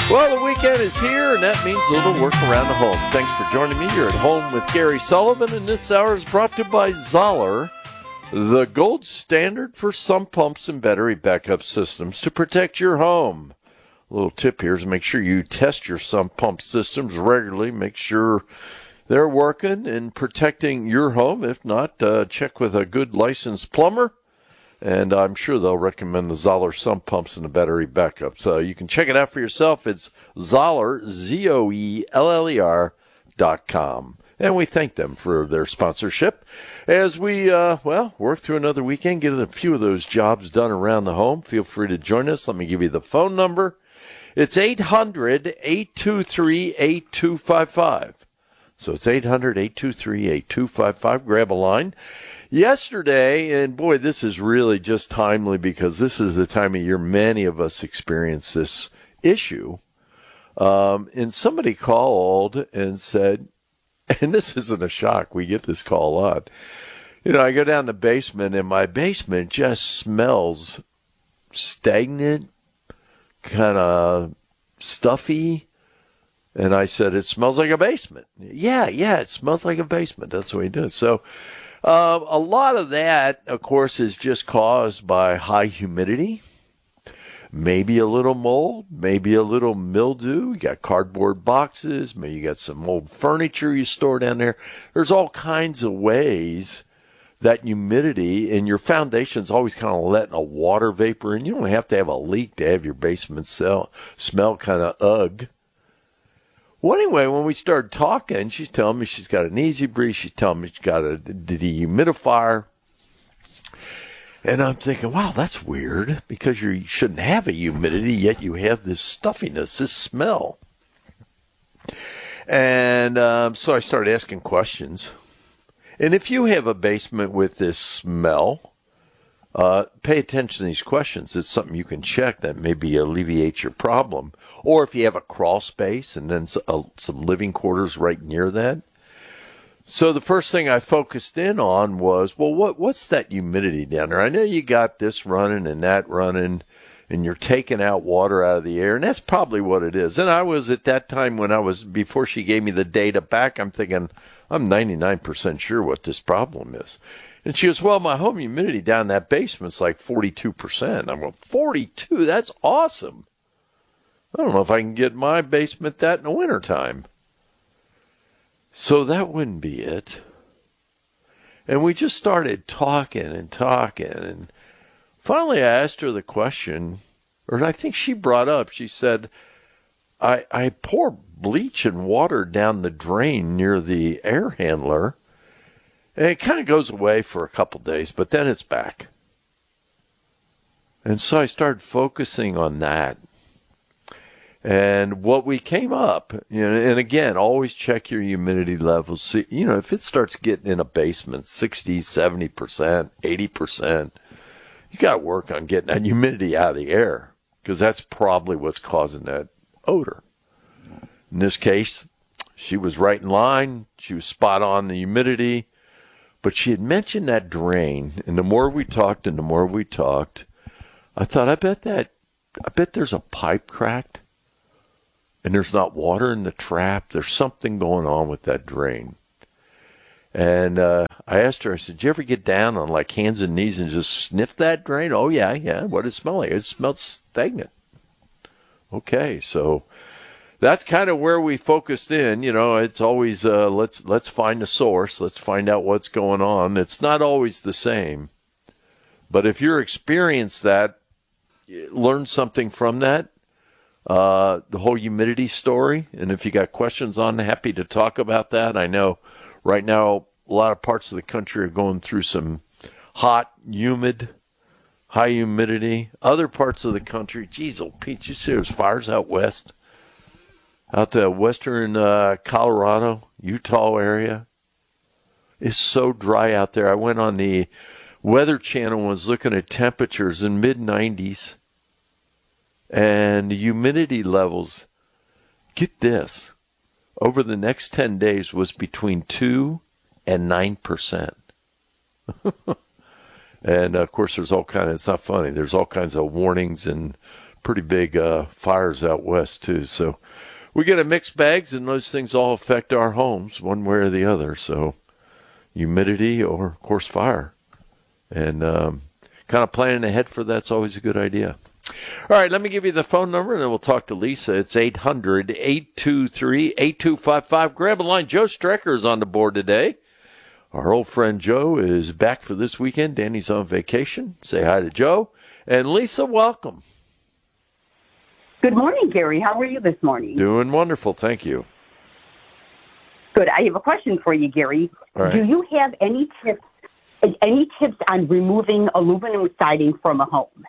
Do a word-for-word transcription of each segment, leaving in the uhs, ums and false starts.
Well, the weekend is here, and that means a little work around the home. Thanks for joining me. You're at home with Gary Sullivan, and this hour is brought to you by Zoller, the gold standard for sump pumps and battery backup systems to protect your home. A little tip here is make sure you test your sump pump systems regularly. Make sure they're working and protecting your home. If not, uh, check with a good licensed plumber. And I'm sure they'll recommend the Zoller sump pumps and the battery backup. So you can check it out for yourself. It's Zoller, Z O E L L E R dot com. And we thank them for their sponsorship as we, uh, well, work through another weekend, get a few of those jobs done around the home. Feel free to join us. Let me give you the phone number. It's eight hundred, eight two three, eight two five five. So it's eight hundred, eight two three, eight two five five. Grab a line. Yesterday, and boy, this is really just timely because this is the time of year many of us experience this issue. Um, and somebody called and said, and this isn't a shock, we get this call a lot. You know, I go down the basement and my basement just smells stagnant, kind of stuffy. And I said, it smells like a basement. Yeah, yeah, it smells like a basement. That's what he does. So uh, a lot of that, of course, is just caused by high humidity, maybe a little mold, maybe a little mildew. You got cardboard boxes, maybe you got some old furniture you store down there. There's all kinds of ways that humidity in your foundation's always kind of letting a water vapor in. You don't have to have a leak to have your basement smell, smell kind of ugh. Well, anyway, when we started talking, she's telling me she's got an Easy Breeze. She's telling me she's got a dehumidifier. And I'm thinking, wow, that's weird because you shouldn't have a humidity, yet you have this stuffiness, this smell. And um, so I started asking questions. And if you have a basement with this smell, uh, pay attention to these questions. It's something you can check that maybe alleviates your problem. Or if you have a crawl space and then some living quarters right near that. So the first thing I focused in on was, well, what what's that humidity down there? I know you got this running and that running, and you're taking out water out of the air, and that's probably what it is. And I was at that time when I was, before she gave me the data back, I'm thinking, I'm ninety-nine percent sure what this problem is. And she goes, well, my home humidity down in that basement's like forty-two percent. I'm going, forty-two? That's awesome. I don't know if I can get my basement that in the wintertime. So that wouldn't be it. And we just started talking and talking. And finally I asked her the question, or I think she brought up, she said, I, I pour bleach and water down the drain near the air handler. And it kind of goes away for a couple days, but then it's back. And so I started focusing on that. And what we came up, you know, and again, always check your humidity levels. See, you know, if it starts getting in a basement, sixty, seventy percent, eighty percent, you got to work on getting that humidity out of the air because that's probably what's causing that odor. In this case, she was right in line. She was spot on the humidity. But she had mentioned that drain. And the more we talked and the more we talked, I thought, I bet that, I bet there's a pipe cracked. And there's not water in the trap. There's something going on with that drain. And uh, I asked her, I said, did you ever get down on like hands and knees and just sniff that drain? Oh, yeah, yeah. What does it smell like? It smells stagnant. Okay, so that's kind of where we focused in. You know, it's always, uh, let's let's find the source. Let's find out what's going on. It's not always the same. But if you're experienced that, learn something from that. Uh, the whole humidity story. And if you got questions on, happy to talk about that. I know right now a lot of parts of the country are going through some hot, humid, high humidity. Other parts of the country, geez, old Pete, you see there's fires out west, out the western uh, Colorado, Utah area. It's so dry out there. I went on the Weather Channel and was looking at temperatures in mid nineties. And the humidity levels, get this, over the next ten days was between two and nine percent. And, of course, there's all kinds of, it's not funny, there's all kinds of warnings and pretty big uh, fires out west, too. So we get a mixed bags, and those things all affect our homes one way or the other. So humidity or, of course, fire. And um, kind of planning ahead for that's always a good idea. All right, let me give you the phone number, and then we'll talk to Lisa. It's eight hundred, eight two three, eight two five five. Grab a line. Joe Strecker is on the board today. Our old friend Joe is back for this weekend. Danny's on vacation. Say hi to Joe. And Lisa, welcome. Good morning, Gary. How are you this morning? Doing wonderful. Thank you. Good. I have a question for you, Gary. All right. Do you have any tips, any tips on removing aluminum siding from a home?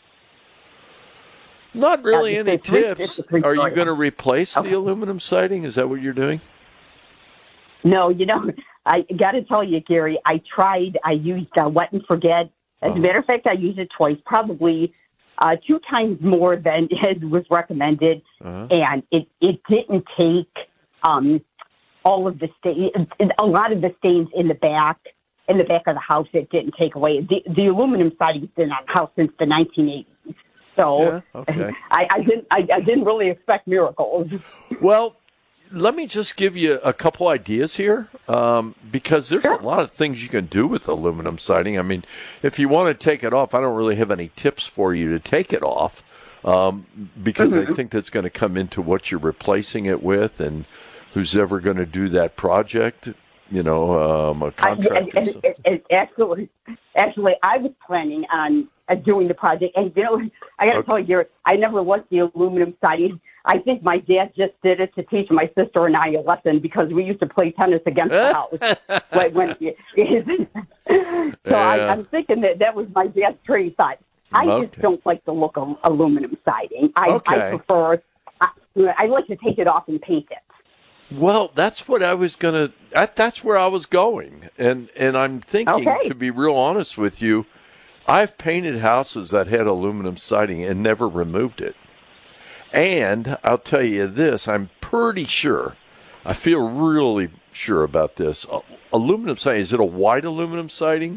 Not really Uh, any it's three- tips. it's three Are you story. going to replace Okay. the aluminum siding? Is that what you're doing? No, you know, I got to tell you, Gary, I tried, I used uh, Wet and Forget. As Uh-huh. a matter of fact, I used it twice, probably uh, two times more than as was recommended. Uh-huh. And it, it didn't take um, all of the stains, a lot of the stains in the back, in the back of the house, it didn't take away. The, the aluminum siding's been on the house since the nineteen eighties. So Yeah, okay. I, I didn't, I, I didn't really expect miracles. Well, let me just give you a couple ideas here, um, because there's Sure. a lot of things you can do with aluminum siding. I mean, if you want to take it off, I don't really have any tips for you to take it off, um, because Mm-hmm. I think that's going to come into what you're replacing it with, and who's ever going to do that project. You know, um, a I, contractor. and, and, and actually, actually, I was planning on uh, doing the project, and you know, I got to Okay. tell you, Gary, I never liked the aluminum siding. I think my dad just did it to teach my sister and I a lesson because we used to play tennis against the house. when, when, so Yeah. I, I'm thinking that that was my dad's trade side. I Okay. just don't like the look of aluminum siding. I, Okay. I prefer. I, I like to take it off and paint it. Well, that's what I was going to, that, that's where I was going. And, and I'm thinking, Okay. to be real honest with you, I've painted houses that had aluminum siding and never removed it. And I'll tell you this, I'm pretty sure, I feel really sure about this. Uh, aluminum siding, is it a white aluminum siding?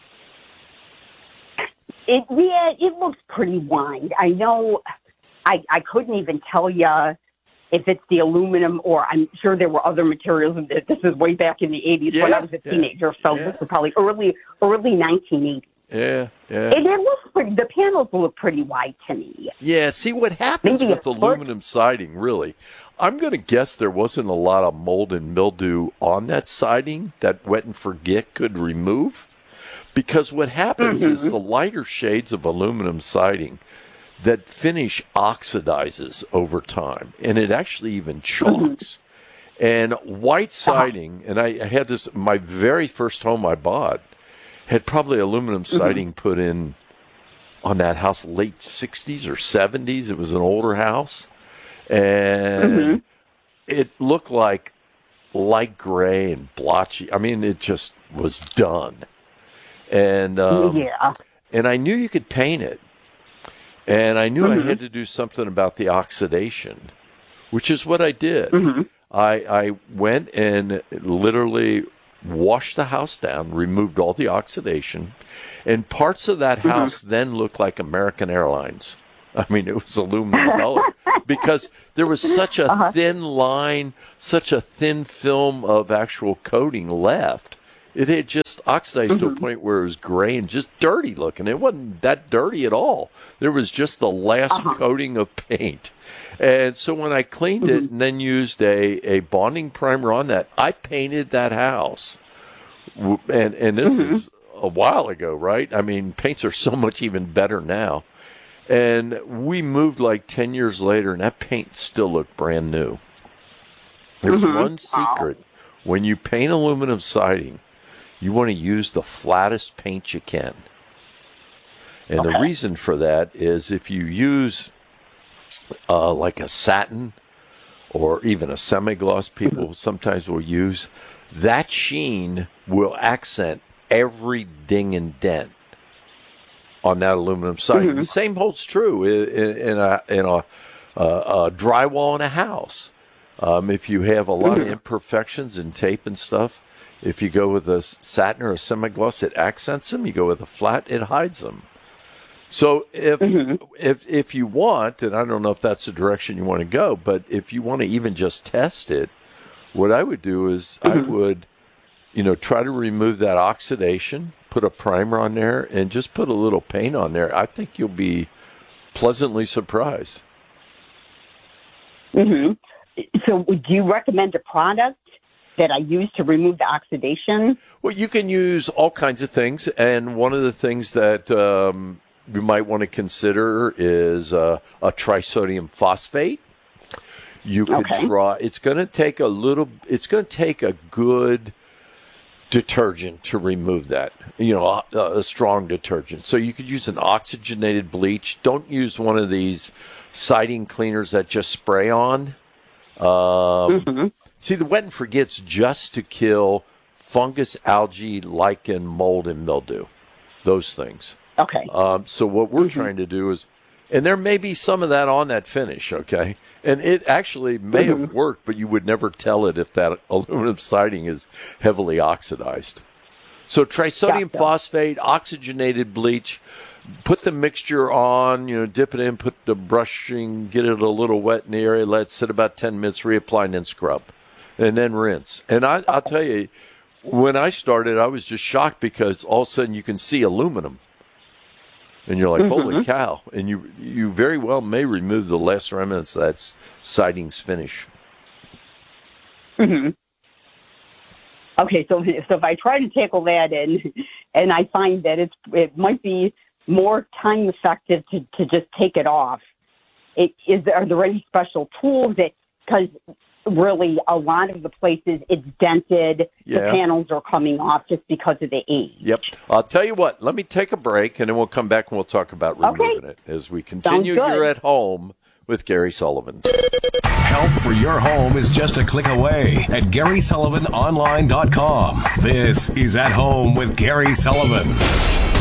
It yeah, it looks pretty wide. I know. I I couldn't even tell you if it's the aluminum or I'm sure there were other materials. This is way back in the eighties when Yeah, I was a yeah, teenager, so yeah. this was probably early early nineteen eighties. Yeah, yeah. It, it looks pretty. The panels look pretty wide to me. Yeah, see what happens Maybe a with foot? aluminum siding, really. I'm going to guess there wasn't a lot of mold and mildew on that siding that Wet and Forget could remove. Because what happens Mm-hmm. is the lighter shades of aluminum siding, that finish oxidizes over time, and it actually even chalks. And white siding, and I, I had this, my very first home I bought, had probably aluminum siding put in on that house late sixties or seventies. It was an older house. And it looked like light gray and blotchy. I mean, it just was done. And um, yeah. and I knew you could paint it. And I knew I had to do something about the oxidation, which is what I did. I, I went and literally washed the house down, removed all the oxidation, and parts of that house then looked like American Airlines. I mean, it was aluminum color because there was such a thin line, such a thin film of actual coating left. It had just oxidized to a point where it was gray and just dirty looking. It wasn't that dirty at all. There was just the last coating of paint. And so when I cleaned it and then used a, a bonding primer on that, I painted that house. W- And and this is a while ago, right? I mean, paints are so much even better now. And we moved like ten years later, and that paint still looked brand new. There's one secret. When you paint aluminum siding, you want to use the flattest paint you can. And the reason for that is if you use uh, like a satin or even a semi-gloss, people sometimes will use, that sheen will accent every ding and dent on that aluminum siding. The same holds true in, in a, in a, uh, a drywall in a house. Um, if you have a lot of imperfections in tape and stuff, if you go with a satin or a semi-gloss, it accents them. You go with a flat, it hides them. So if Mm-hmm. if if you want, and I don't know if that's the direction you want to go, but if you want to even just test it, what I would do is I Mm-hmm. would, you know, try to remove that oxidation, put a primer on there, and just put a little paint on there. I think you'll be pleasantly surprised. Mm-hmm. So would you recommend a product that I use to remove the oxidation? Well, you can use all kinds of things, and one of the things that um, you might want to consider is uh, a trisodium phosphate. You could Okay. try. It's going to take a little. It's going to take a good detergent to remove that. You know, a, a strong detergent. So you could use an oxygenated bleach. Don't use one of these siding cleaners that just spray on. Um, Mm-hmm. See, the wet and forget's just to kill fungus, algae, lichen, mold, and mildew. Those things. Okay. Um, so what we're Mm-hmm. trying to do is, and there may be some of that on that finish, okay? And it actually may Mm-hmm. have worked, but you would never tell it if that aluminum siding is heavily oxidized. So trisodium Gotcha. phosphate, oxygenated bleach, put the mixture on, you know, dip it in, put the brushing, get it a little wet in the area, let it sit about ten minutes, reapply, and then scrub. And then rinse. And I, I'll tell you, when I started, I was just shocked because all of a sudden you can see aluminum. And you're like, Mm-hmm. holy cow. And you you very well may remove the last remnants of that s- siding's finish. Mm-hmm. Okay, so so if I try to tackle that and and I find that it's it might be more time effective to, to just take it off, it, is there, are there any special tools that, because really a lot of the places it's dented, Yeah. the panels are coming off just because of the age. Yep. I'll tell you what, let me take a break, and then we'll come back and we'll talk about removing Okay. it as we continue. Sounds good. You're at home with Gary Sullivan. Help for your home is just a click away at Gary Sullivan Online dot com. This is At Home with Gary Sullivan.